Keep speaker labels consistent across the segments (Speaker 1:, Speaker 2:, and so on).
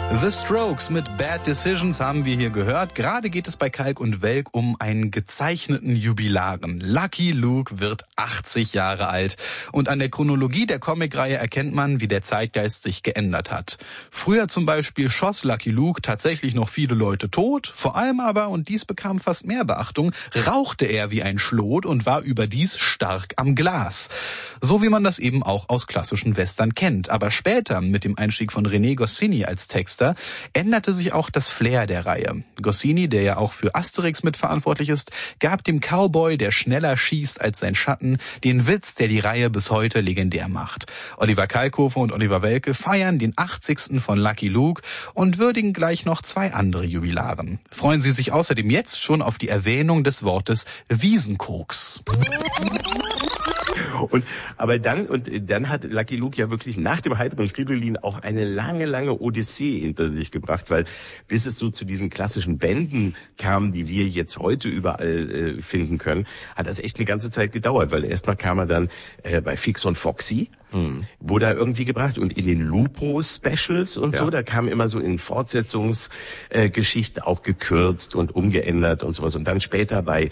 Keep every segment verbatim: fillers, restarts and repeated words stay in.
Speaker 1: The Strokes mit Bad Decisions haben wir hier gehört. Gerade geht es bei Kalk und Welk um einen gezeichneten Jubilaren. Lucky Luke wird achtzig Jahre alt. Und an der Chronologie der Comicreihe erkennt man, wie der Zeitgeist sich geändert hat. Früher zum Beispiel schoss Lucky Luke tatsächlich noch viele Leute tot. Vor allem aber, und dies bekam fast mehr Beachtung, rauchte er wie ein Schlot und war überdies stark am Glas. So wie man das eben auch aus klassischen Western kennt. Aber später, mit dem Einstieg von René Goscinny als Texter, änderte sich auch das Flair der Reihe. Goscinny, der ja auch für Asterix mitverantwortlich ist, gab dem Cowboy, der schneller schießt als sein Schatten, den Witz, der die Reihe bis heute legendär macht. Oliver Kalkofe und Oliver Welke feiern den achtzigsten von Lucky Luke und würdigen gleich noch zwei andere Jubilaren. Freuen Sie sich außerdem jetzt schon auf die Erwähnung des Wortes Wiesenkoks.
Speaker 2: Und, aber dann, und dann hat Lucky Luke ja wirklich nach dem heiteren Fridolin auch eine lange, lange Odyssee hinter sich gebracht, weil bis es so zu diesen klassischen Bänden kam, die wir jetzt heute überall äh, finden können, hat das echt eine ganze Zeit gedauert, weil erstmal kam er dann äh, bei Fix und Foxy, hm. wurde er irgendwie gebracht und in den Lupo-Specials und ja. so, da kam immer so in Fortsetzungsgeschichten äh, auch gekürzt und umgeändert und sowas und dann später bei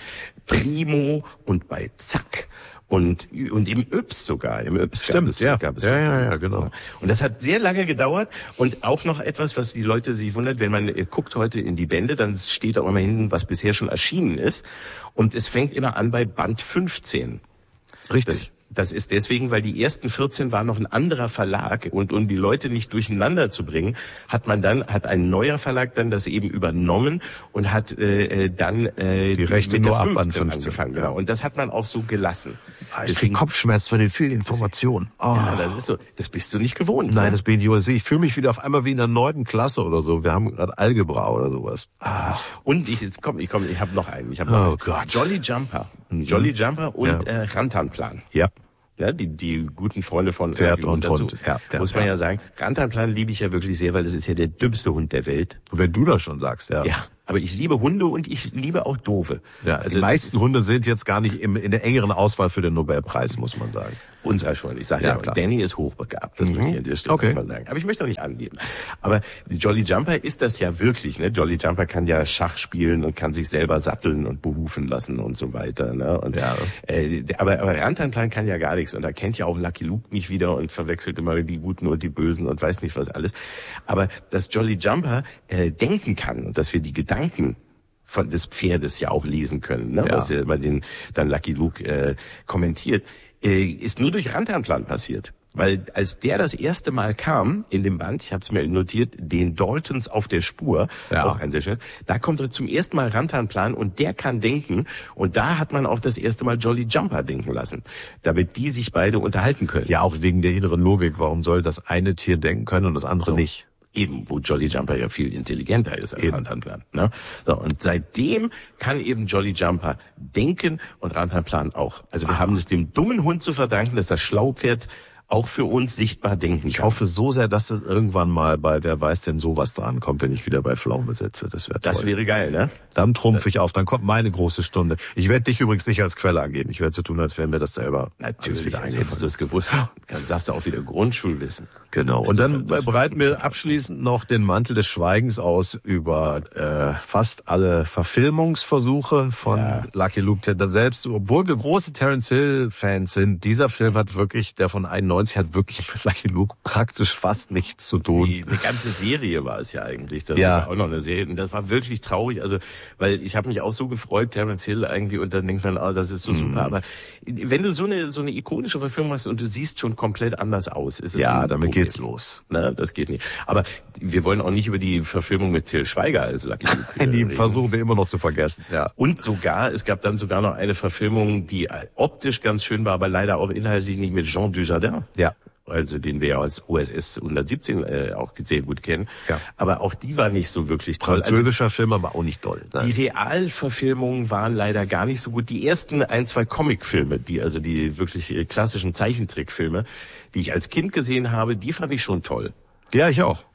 Speaker 2: Primo und bei Zack. Und, und im Yps sogar, im Yps
Speaker 3: Stimmt,
Speaker 2: gab es,
Speaker 3: ja.
Speaker 2: gab es
Speaker 3: ja, ja, ja, genau.
Speaker 2: Und das hat sehr lange gedauert und auch noch etwas, was die Leute sich wundert, wenn man guckt heute in die Bände, dann steht da immer hinten, was bisher schon erschienen ist und es fängt immer an bei Band fünfzehn.
Speaker 3: Richtig.
Speaker 2: Das, Das ist deswegen, weil die ersten vierzehn war noch ein anderer Verlag und um die Leute nicht durcheinander zu bringen, hat man dann, hat ein neuer Verlag dann das eben übernommen und hat äh, dann äh,
Speaker 3: die Rechte
Speaker 2: mit
Speaker 3: nur
Speaker 2: der
Speaker 3: ab
Speaker 2: fünfzehn
Speaker 3: an fünfzehn
Speaker 2: angefangen. Genau. Und das hat man auch so gelassen.
Speaker 3: Ah, ich krieg Kopfschmerz von den vielen Informationen. Oh.
Speaker 2: Ja, das ist so. Das bist du nicht gewohnt.
Speaker 3: Nein,
Speaker 2: ne?
Speaker 3: das bin ich nicht. Ich fühle mich wieder auf einmal wie in der neunten Klasse oder so. Wir haben gerade Algebra oder sowas.
Speaker 2: Ah. Und ich jetzt komm, ich komm, ich habe noch einen. Ich habe
Speaker 3: oh
Speaker 2: noch
Speaker 3: Gott.
Speaker 2: einen. Jolly Jumper, Jolly Jumper und
Speaker 3: ja.
Speaker 2: äh, Rantanplan.
Speaker 3: Ja.
Speaker 2: Ja, die, die guten Freunde von
Speaker 3: Pferd und
Speaker 2: dazu.
Speaker 3: Hund. Ja, ja,
Speaker 2: muss man
Speaker 3: ja.
Speaker 2: ja sagen. Rantanplan liebe ich ja wirklich sehr, weil das ist ja der dümmste Hund der Welt.
Speaker 3: Und wenn du das schon sagst, ja.
Speaker 2: Ja, aber ich liebe Hunde und ich liebe auch Doofe.
Speaker 3: Ja, also die meisten Hunde sind jetzt gar nicht im, in der engeren Auswahl für den Nobelpreis, muss man sagen.
Speaker 2: Unser schon. Ich sage
Speaker 3: ja,
Speaker 2: ja,
Speaker 3: klar.
Speaker 2: Danny ist hochbegabt. Das mhm. möchte ich an dieser Stelle
Speaker 3: okay.
Speaker 2: mal sagen. Aber ich möchte auch nicht angeben. Aber Jolly Jumper ist das ja wirklich. Ne? Jolly Jumper kann ja Schach spielen und kann sich selber satteln und behufen lassen und so weiter. Ne? Und,
Speaker 3: ja.
Speaker 2: äh, aber, aber Rantanplan kann ja gar nichts. Und da kennt ja auch Lucky Luke nicht wieder und verwechselt immer die Guten und die Bösen und weiß nicht was alles. Aber dass Jolly Jumper äh, denken kann und dass wir die Gedanken von des Pferdes ja auch lesen können, ne? Ja. Was ja bei den dann Lucky Luke äh, kommentiert, äh, ist nur durch Rantanplan passiert. Weil als der das erste Mal kam in dem Band, ich habe es mir notiert, den Daltons auf der Spur,
Speaker 3: ja.
Speaker 2: auch ein sehr schön, da kommt er zum ersten Mal Rantanplan und der kann denken und da hat man auch das erste Mal Jolly Jumper denken lassen, damit die sich beide unterhalten können.
Speaker 3: Ja, auch wegen der inneren Logik. Warum soll das eine Tier denken können und das andere
Speaker 2: so.
Speaker 3: nicht?
Speaker 2: Eben, wo Jolly Jumper ja viel intelligenter ist als Rantanplan. Ne? So, und seitdem kann eben Jolly Jumper denken und Rantanplan auch. Also wir ah. haben es dem dummen Hund zu verdanken, dass das Schlaupferd auch für uns sichtbar denken kann.
Speaker 3: Ich hoffe so sehr, dass das irgendwann mal bei Wer weiß denn sowas dran kommt, wenn ich wieder bei Pflaume sitze. Das wäre toll.
Speaker 2: Das wäre geil, ne?
Speaker 3: Dann trumpf ich auf, dann kommt meine große Stunde. Ich werde dich übrigens nicht als Quelle angeben. Ich werde so tun, als wäre mir das selber
Speaker 2: natürlich wieder eingefallen. Hättest du es gewusst, dann sagst du auch wieder Grundschulwissen.
Speaker 3: Genau. Und dann bereiten wir abschließend noch den Mantel des Schweigens aus über äh, fast alle Verfilmungsversuche von ja. Lucky Luke. Selbst, obwohl wir große Terence Hill-Fans sind, dieser Film hat wirklich, der von einundneunzig, hat wirklich mit Lucky Luke praktisch fast nichts zu tun.
Speaker 2: Die, eine ganze Serie war es ja eigentlich. Das
Speaker 3: ja.
Speaker 2: war auch noch eine Serie. Und das war wirklich traurig. Also, weil ich habe mich auch so gefreut, Terence Hill eigentlich, und dann denkt man, ah, das ist so mhm. super. Aber wenn du so eine so eine ikonische Verfilmung hast und du siehst schon komplett anders aus, ist es
Speaker 3: ja, damit Problem. Geht's los.
Speaker 2: Na, das geht nicht. Aber wir wollen auch nicht über die Verfilmung mit Til Schweiger als Lucky Luke
Speaker 3: die versuchen wir immer noch zu vergessen. Ja.
Speaker 2: Und sogar, es gab dann sogar noch eine Verfilmung, die optisch ganz schön war, aber leider auch inhaltlich nicht, mit Jean Dujardin.
Speaker 3: Ja.
Speaker 2: Also den wir ja als O S S hundertsiebzehn äh, auch sehr gut kennen.
Speaker 3: Ja.
Speaker 2: Aber auch die war nicht so wirklich toll.
Speaker 3: Französischer also, Film, aber auch nicht doll.
Speaker 2: Nein. Die Realverfilmungen waren leider gar nicht so gut. Die ersten ein, zwei Comicfilme, die also die wirklich klassischen Zeichentrickfilme, die ich als Kind gesehen habe, die fand ich schon toll.
Speaker 3: Ja, ich auch.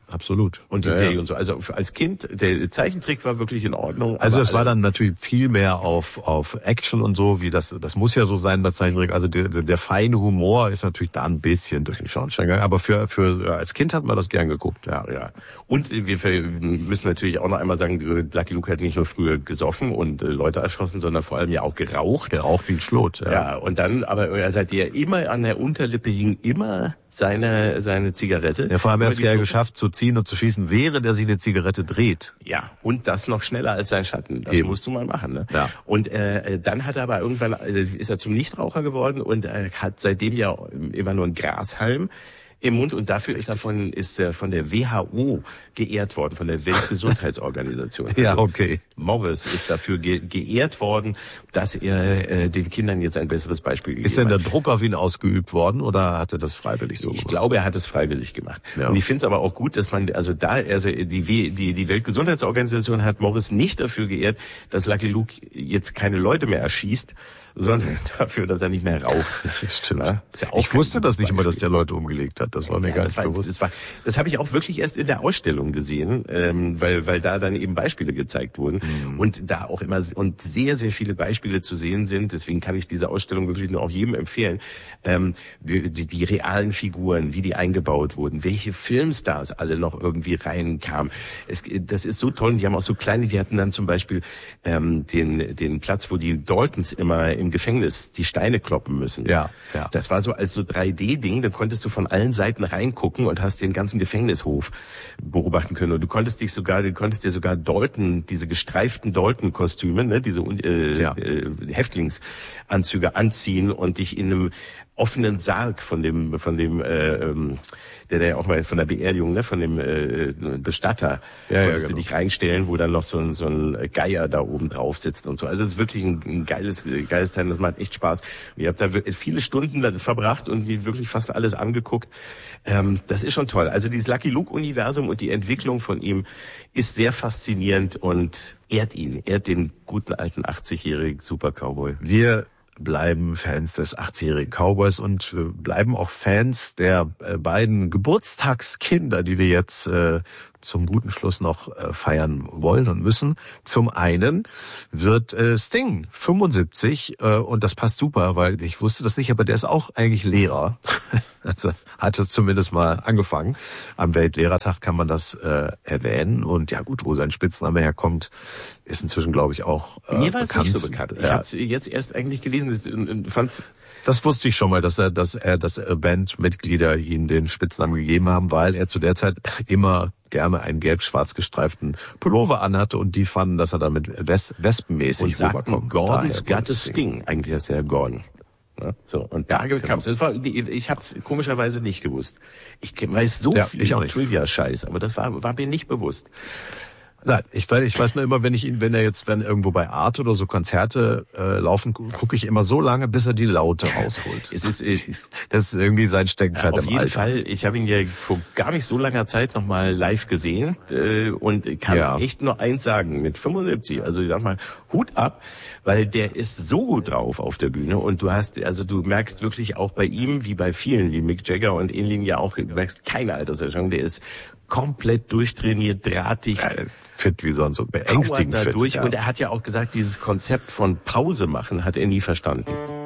Speaker 3: absolut.
Speaker 2: Und die
Speaker 3: ja,
Speaker 2: Serie
Speaker 3: ja.
Speaker 2: und so. Also als Kind, der Zeichentrick war wirklich in Ordnung.
Speaker 3: Also es war
Speaker 2: alle,
Speaker 3: dann natürlich viel mehr auf auf Action und so, wie das das muss ja so sein bei Zeichentrick. Also der, der feine Humor ist natürlich da ein bisschen durch den Schornstein gegangen, aber für für als Kind hat man das gern geguckt. Ja,
Speaker 2: ja. Und wir müssen natürlich auch noch einmal sagen, Lucky Luke hat nicht nur früher gesoffen und äh, Leute erschossen, sondern vor allem ja auch geraucht.
Speaker 3: Geraucht wie ein Schlot. Ja,
Speaker 2: ja und dann, aber er seit der immer an der Unterlippe hing immer seine seine Zigarette.
Speaker 3: Ja, vor allem hat es ja geschafft zu ziehen und zu schießen, während er sich eine Zigarette dreht.
Speaker 2: Ja, und das noch schneller als sein Schatten. Das
Speaker 3: Eben.
Speaker 2: musst du mal machen. Ne?
Speaker 3: Ja.
Speaker 2: Und äh, dann hat er aber irgendwann äh, ist er zum Nichtraucher geworden und äh, hat seitdem ja immer nur einen Grashalm im Mund und dafür ist er von ist er von der W H O geehrt worden, von der Weltgesundheitsorganisation.
Speaker 3: Ja,
Speaker 2: also
Speaker 3: okay.
Speaker 2: Morris ist dafür ge geehrt worden, dass er äh, den Kindern jetzt ein besseres Beispiel gegeben hat.
Speaker 3: Ist denn der Druck auf ihn ausgeübt worden oder hat er das freiwillig so
Speaker 2: Ich
Speaker 3: gemacht?
Speaker 2: glaube, er hat es freiwillig gemacht. Ja. Und ich finde es aber auch gut, dass man, also da, also die, w, die, die Weltgesundheitsorganisation hat Morris nicht dafür geehrt, dass Lucky Luke jetzt keine Leute mehr erschießt, sondern dafür, dass er nicht mehr raucht.
Speaker 3: Stimmt.
Speaker 2: Ja, ist ja auch
Speaker 3: ich wusste das nicht
Speaker 2: Beispiel.
Speaker 3: immer, dass der Leute umgelegt hat. Das war mir
Speaker 2: ja,
Speaker 3: gar
Speaker 2: das
Speaker 3: nicht
Speaker 2: war,
Speaker 3: bewusst.
Speaker 2: Das, war, das habe ich auch wirklich erst in der Ausstellung gesehen, ähm, weil, weil da dann eben Beispiele gezeigt wurden mhm. und da auch immer und sehr, sehr viele Beispiele zu sehen sind. Deswegen kann ich diese Ausstellung wirklich nur auch jedem empfehlen. Ähm, die, die, die realen Figuren, wie die eingebaut wurden, welche Filmstars alle noch irgendwie reinkamen. Es, das ist so toll. Und die haben auch so kleine, die hatten dann zum Beispiel ähm, den, den Platz, wo die Daltons immer im Gefängnis die Steine kloppen müssen.
Speaker 3: Ja, ja.
Speaker 2: Das war so als so drei D Ding, da konntest du von allen Seiten reingucken und hast den ganzen Gefängnishof beobachten können. Und du konntest dich sogar, du konntest dir sogar Dalton, diese gestreiften Dalton-Kostüme, ne, diese äh,
Speaker 3: ja.
Speaker 2: äh, Häftlingsanzüge anziehen und dich in einem offenen Sarg von dem, von dem, äh, der, der auch mal von der Beerdigung, ne, von dem äh, Bestatter,
Speaker 3: ja,
Speaker 2: konntest
Speaker 3: ja, genau.
Speaker 2: du dich reinstellen, wo dann noch so ein, so ein Geier da oben drauf sitzt und so. Also es ist wirklich ein, ein geiles, geiles Teil, das macht echt Spaß. Und ihr habt da viele Stunden dann verbracht und wirklich fast alles angeguckt. Ähm, das ist schon toll. Also dieses Lucky Luke-Universum und die Entwicklung von ihm ist sehr faszinierend und ehrt ihn, ehrt den guten alten achtzigjährigen Super-Cowboy.
Speaker 3: Wir bleiben Fans des achtzigjährigen Cowboys und äh, bleiben auch Fans der äh, beiden Geburtstagskinder, die wir jetzt äh, zum guten Schluss noch äh, feiern wollen und müssen. Zum einen wird äh, Sting fünfundsiebzig äh, und das passt super, weil ich wusste das nicht, aber der ist auch eigentlich Lehrer. Also hatte zumindest mal angefangen. Am Weltlehrertag kann man das äh, erwähnen und ja gut, wo sein Spitzname herkommt, ist inzwischen glaube ich auch äh,
Speaker 2: Mir war es
Speaker 3: bekannt.
Speaker 2: nicht so bekannt. Ich
Speaker 3: ja.
Speaker 2: habe es jetzt erst eigentlich gelesen und, und fand
Speaker 3: Das wusste ich schon mal, dass er, dass er, dass Bandmitglieder ihm den Spitznamen gegeben haben, weil er zu der Zeit immer gerne einen gelb-schwarz gestreiften Pullover anhatte und die fanden, dass er damit wes wespenmäßig
Speaker 2: und sagten,
Speaker 3: rüberkommt.
Speaker 2: Gordon's got a Sting. Eigentlich heißt er Gordon. Ja, so, und da
Speaker 3: ja,
Speaker 2: kam es.
Speaker 3: genau.
Speaker 2: Ich habe es komischerweise nicht gewusst. Ich weiß so
Speaker 3: Ja,
Speaker 2: viel
Speaker 3: ich auch nicht.
Speaker 2: Trivia-Scheiß, aber das war, war mir nicht bewusst.
Speaker 3: Nein, ich weiß, ich weiß nur immer, wenn ich ihn, wenn er jetzt, wenn irgendwo bei Art oder so Konzerte äh, laufen, gucke ich immer so lange, bis er die Laute rausholt.
Speaker 2: Es ist äh,
Speaker 3: Das ist irgendwie sein Steckenpferd
Speaker 2: auf
Speaker 3: im
Speaker 2: jeden
Speaker 3: Alter.
Speaker 2: Fall. Ich habe ihn ja vor gar nicht so langer Zeit noch mal live gesehen äh, und kann
Speaker 3: Ja.
Speaker 2: echt nur eins sagen: Mit fünfundsiebzig, also ich sag mal Hut ab, weil der ist so gut drauf auf der Bühne und du hast, also du merkst wirklich auch bei ihm, wie bei vielen, wie Mick Jagger und ähnlichen ja auch, du merkst keine Alterserscheinung. Der ist komplett durchtrainiert, drahtig.
Speaker 3: Ja, fit wie sonst, so beängstigend
Speaker 2: powert da
Speaker 3: fit.
Speaker 2: durch.
Speaker 3: Ja.
Speaker 2: Und er hat ja auch gesagt, dieses Konzept von Pause machen hat er nie verstanden.